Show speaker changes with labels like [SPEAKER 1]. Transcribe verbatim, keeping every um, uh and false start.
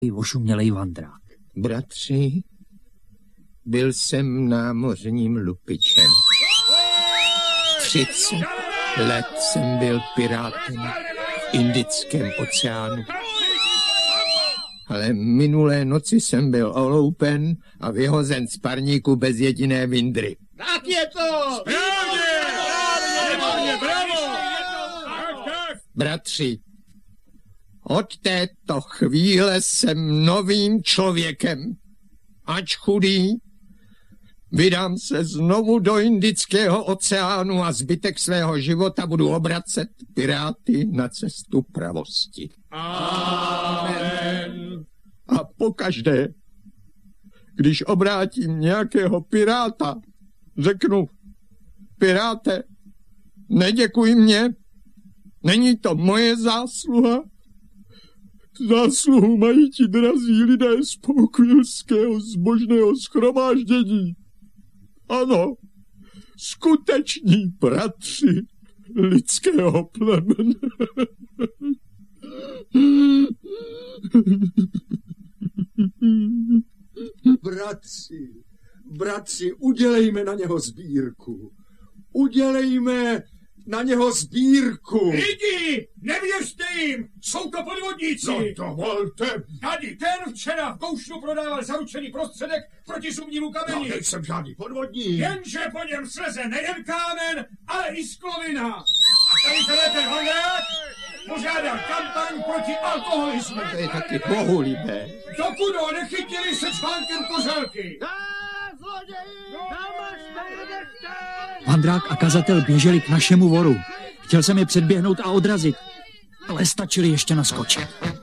[SPEAKER 1] ošumělej Vandrák.
[SPEAKER 2] Bratři, byl jsem námořním lupičem. třicet let jsem byl pirátem v Indickém oceánu. Ale minulé noci jsem byl oloupen a vyhozen z parníku bez jediné vindry.
[SPEAKER 3] Tak je to!
[SPEAKER 4] Správně! Správně, bravo!
[SPEAKER 2] Bratři, od této chvíle jsem novým člověkem. Ač chudý, vydám se znovu do Indického oceánu a zbytek svého života budu obracet piráty na cestu pravosti.
[SPEAKER 4] Amen.
[SPEAKER 2] A pokaždé, když obrátím nějakého piráta, řeknu: piráte, neděkuj mě, není to moje zásluha. Zásluhu mají ti drazí lidé z Poukvilského zbožného shromáždění. Ano, skuteční bratři lidského plemene.
[SPEAKER 3] Bratři, bratři, udělejme na něho sbírku. Udělejme na něho sbírku.
[SPEAKER 4] Lidi, nevěřte jim, jsou to podvodníci.
[SPEAKER 3] No dovolte.
[SPEAKER 4] Tady ten včera v Koušnu prodával zaručený prostředek proti zubnímu kameni.
[SPEAKER 3] Já nejsem žádný podvodník.
[SPEAKER 4] Jenže po něm sleze nejen kámen, ale i sklovina. A tady tenhle ten Vandrák požádal kampaň proti alkoholismu.
[SPEAKER 2] To je taky bohulibé.
[SPEAKER 4] Dokud ho nechytili se čvánkem kořelky.
[SPEAKER 1] Vandrák a kazatel běželi k našemu voru. Chtěl jsem je předběhnout a odrazit, ale stačili ještě naskočit.